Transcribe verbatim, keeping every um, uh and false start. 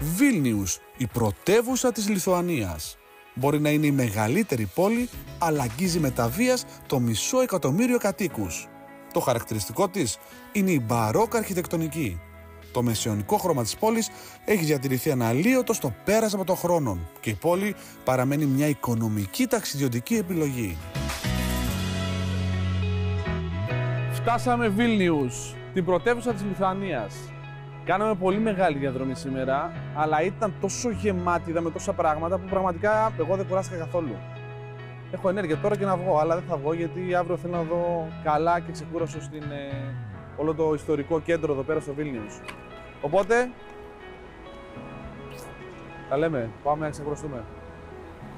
Βίλνιους, η πρωτεύουσα της Λιθουανίας. Μπορεί να είναι η μεγαλύτερη πόλη, αλλά αγγίζει με τα βίας το μισό εκατομμύριο κατοίκους. Το χαρακτηριστικό της είναι η μπαρόκα αρχιτεκτονική. Το μεσαιωνικό χρώμα της πόλης έχει διατηρηθεί αναλύωτο στο πέρασμα των χρόνων και η πόλη παραμένει μια οικονομική ταξιδιωτική επιλογή. Φτάσαμε Βίλνιους, την πρωτεύουσα της Λιθουανίας. Κάναμε πολύ μεγάλη διαδρομή σήμερα, αλλά ήταν τόσο γεμάτη, είδαμε τόσα πράγματα που πραγματικά εγώ δεν κουράστηκα καθόλου. Έχω ενέργεια τώρα και να βγω, αλλά δεν θα βγω γιατί αύριο θέλω να δω καλά και ξεκούρασο στην, ε, όλο το ιστορικό κέντρο εδώ πέρα στο Βίλνιους. Οπότε, τα λέμε, πάμε να ξεκουραστούμε.